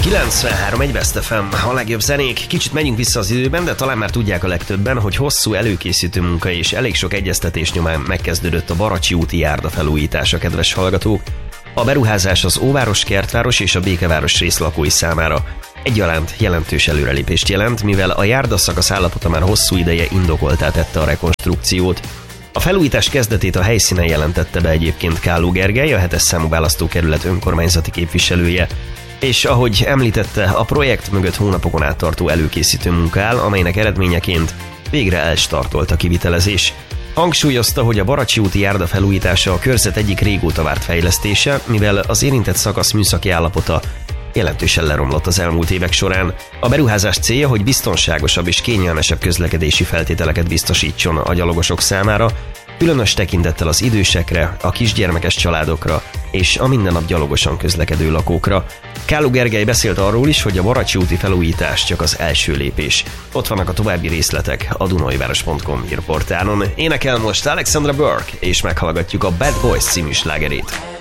93 egy Best FM, a legjobb zenék. Kicsit megyünk vissza az időben, de talán már tudják a legtöbben, hogy hosszú előkészítő munka és elég sok egyeztetés nyomán megkezdődött a Baracsi úti járda felújítása, kedves hallgatók. A beruházás az Óváros, Kertváros és a Békeváros rész lakói számára egyaránt jelentős előrelépést jelent, mivel a járdaszakasz állapota már hosszú ideje indokoltá tette a rekonstrukciót. A felújítás kezdetét a helyszínen jelentette be egyébként Káló Gergely, a 7-es számú választókerület önkormányzati képviselője. És ahogy említette, a projekt mögött hónapokon át tartó előkészítő munka áll, amelynek eredményeként végre elstartolt a kivitelezés. Hangsúlyozta, hogy a Baracsi úti járda felújítása a körzet egyik régóta várt fejlesztése, mivel az érintett szakasz műszaki állapota jelentősen leromlott az elmúlt évek során. A beruházás célja, hogy biztonságosabb és kényelmesebb közlekedési feltételeket biztosítson a gyalogosok számára, különös tekintettel az idősekre, a kisgyermekes családokra és a mindennap gyalogosan közlekedő lakókra. Káló Gergely beszélt arról is, hogy a Baracsi úti felújítás csak az első lépés. Ott vannak a további részletek a dunajváros.com hírportálon. Énekel most Alexandra Burke, és meghallgatjuk a Bad Boys című slágerét.